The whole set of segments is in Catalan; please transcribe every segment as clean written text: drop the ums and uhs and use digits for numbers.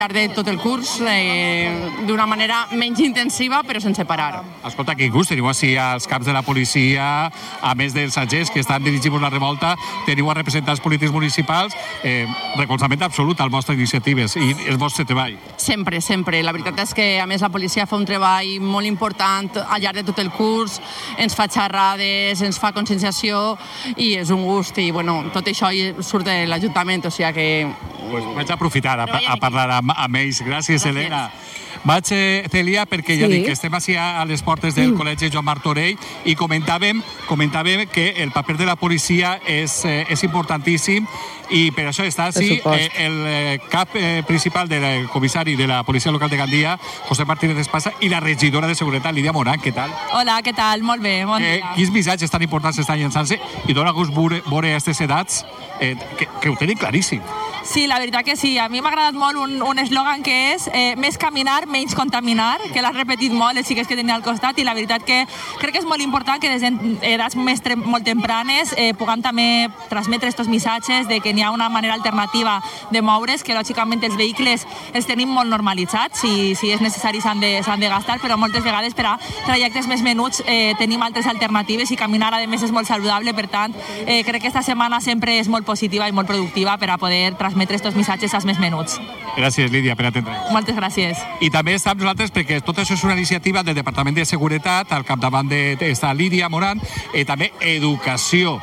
de tot el curs d'una manera menys intensiva però sense parar. Escolta, quin gust, teniu així als caps de la policia, a més dels agents que estan dirigint la revolta, teniu a representants polítics municipals, recolzament absolut a les vostres iniciatives i el vostre treball. Sempre, sempre. La veritat és que a més la policia fa un treball molt important al llarg de tot el curs, ens fa xerrades, ens fa conscienciació i és un gust i bueno, tot això surt de l'Ajuntament, o sigui que... Pues vaig aprofitar a parlar amb ells. Gràcies, Helena. Vaig, Celia, perquè ja dic que estem així a les portes del Col·legi Joan Martorell i comentàvem que el paper de la policia és importantíssim i per això està així el cap principal del comissari de la Policia Local de Gandia, José Martínez Espasa, i la regidora de Seguretat, Lídia Morán. Què tal? Hola, què tal? Molt bé, bon dia. Quins missatges tan importants estan llançant-se i dona gust veure a aquestes edats que ho tenen claríssim. Sí, la veritat que sí. A mi m'ha agradat molt un eslògan que és més caminar, menys contaminar, que l'has repetit molt els xiquets que tenia al costat i la veritat que crec que és molt important que des d'edats molt tempranes puguem també transmetre aquests missatges de que n'hi ha una manera alternativa de moure's, que lògicament els vehicles els tenim molt normalitzats, si és necessari s'han de gastar, però moltes vegades per a trajectes més menuts tenim altres alternatives i caminar a més és molt saludable, per tant crec que aquesta setmana sempre és molt positiva i molt productiva per a poder transmetre aquests missatges als més menuts. Gràcies, Lídia, per atendre. Moltes gràcies. I també està amb nosaltres perquè tot això és una iniciativa del Departament de Seguretat, al capdavant està Lídia Morán, i també educació.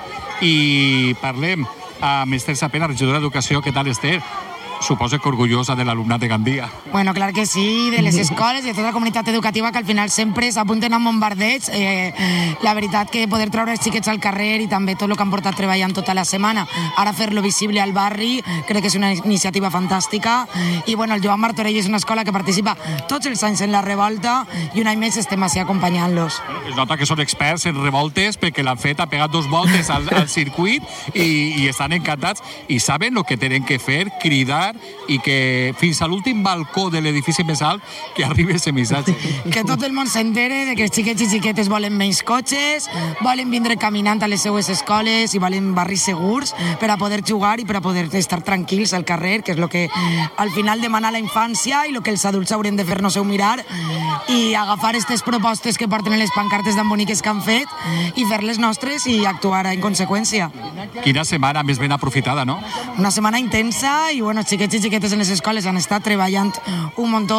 I parlem amb Esther Sapena, regidora d'Educació. Què tal, Esther? Suposo que orgullosa de l'alumnat de Gandia. Bueno, clar que sí, de les escoles i de tota la comunitat educativa que al final sempre s'apunten a bombardeig. La veritat que poder treure els xiquets al carrer i també tot el que han portat treballant tota la setmana, ara fer-lo visible al barri, crec que és una iniciativa fantàstica. I bueno, el Joan Martorell és una escola que participa tots els anys en la revolta i un any més estem així acompanyant-los. Es nota que són experts en revoltes perquè l'han fet, ha pegat 2 voltes al circuit i estan encantats i saben el que tenen que fer, cridar i que fins a l'últim balcó de l'edifici més alt que arribi aquest missatge. Que tot el món s'entere de que els xiquets i xiquetes volen menys cotxes, volen vindre caminant a les seues escoles i volen barris segurs per a poder jugar i per a poder estar tranquils al carrer, que és el que al final demana la infància i el que els adults haurien de fer no seu mirar i agafar aquestes propostes que porten en les pancartes tan boniques que han fet i fer-les nostres i actuar en conseqüència. Quina setmana més ben aprofitada, no? Una setmana intensa i bueno, xiquets i xiquetes en les escoles han estat treballant un muntó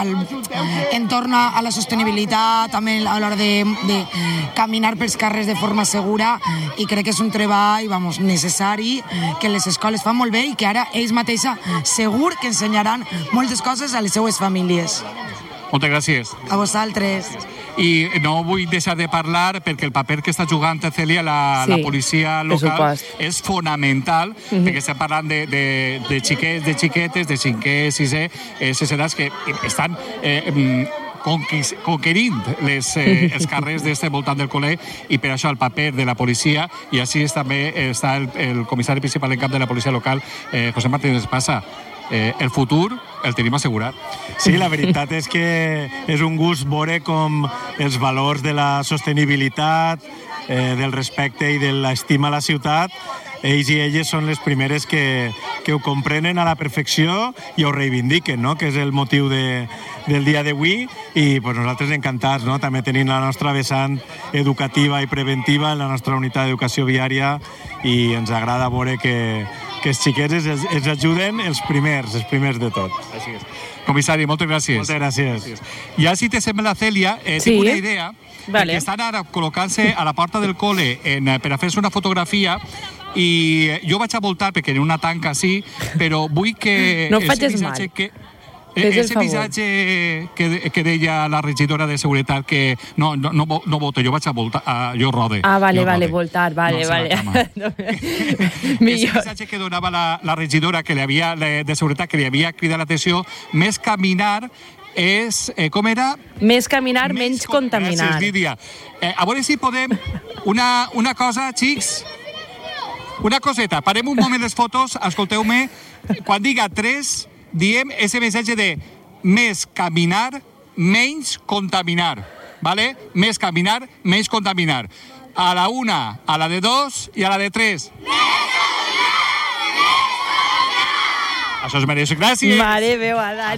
entorn a la sostenibilitat, també a l'hora de caminar pels carrers de forma segura i crec que és un treball necessari que les escoles fan molt bé i que ara ells mateixos segur que ensenyaran moltes coses a les seues famílies. Moltes gràcies. A vosaltres. I no vull deixar de parlar perquè el paper que està jugant, Celia, la policia local és fonamental, perquè estem parlant de xiquets, de xiquetes, de 5è, 6è, edats que estan conquerint els carrers d'este voltant del col·le i per això el paper de la policia i així també està el comissari principal en cap de la policia local, José Martínez Espasa. El futur el tenim assegurat. Sí, la veritat és que és un gust veure com els valors de la sostenibilitat, del respecte i de l'estima a la ciutat, ells i elles són les primeres que ho comprenen a la perfecció i ho reivindiquen, no? Que és el motiu del dia d'avui i pues, nosaltres encantats, no? També tenint la nostra vessant educativa i preventiva en la nostra unitat d'educació viària i ens agrada veure que els xiquets ens ajuden els primers de tot. Així és. Comissari, moltes gràcies. Moltes gràcies. Ja si te sembla, Celia, tinc una idea, perquè estan ara col·locant-se a la porta del col·le per a fer-se una fotografia i jo vaig a voltar perquè en una tanca sí, però vull que... No facis mal. Ese missatge que deia la regidora de Seguretat que no voto, jo vaig a voltar, jo rode. Vale, voltar, vale. Ese missatge que donava la regidora de Seguretat que li havia cridat l'atenció, més caminar és... com era? Més caminar, menys contaminar. Gràcies, Lídia. A veure si podem... Una cosa, xics... Una coseta. Parem un moment les fotos, escolteu-me. Quan diga 3... diem ese missatge de més caminar, menys contaminar, ¿vale? Més caminar, menys contaminar. A la 1, a la de 2 i a la de 3. Això es mereix. Gràcies! Mare meva, Dani.